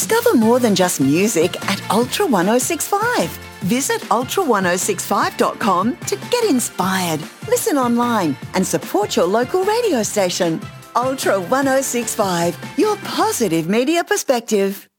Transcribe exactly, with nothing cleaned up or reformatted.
Discover more than just music at Ultra ten sixty-five. Visit ultra ten sixty-five dot com to get inspired, listen online and support your local radio station. Ultra ten sixty-five, your positive media perspective.